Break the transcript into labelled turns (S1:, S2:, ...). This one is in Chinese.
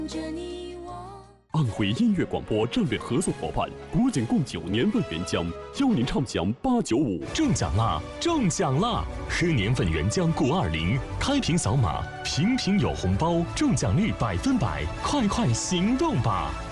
S1: 安徽音乐广播战略合作伙伴国景贡酒年份原浆，邀您畅享895。
S2: 中奖啦！中奖啦！喝年份原浆920，开瓶扫码，瓶瓶有红包，中奖率100%，快快行动吧！